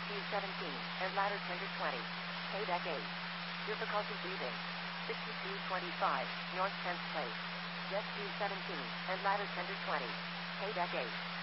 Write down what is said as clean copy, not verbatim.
speed 17, and ladder tender 20. Pay deck 8. Difficulty breathing. 6225, North 10th place. Jet speed 17, and ladder tender 20. Pay deck 8.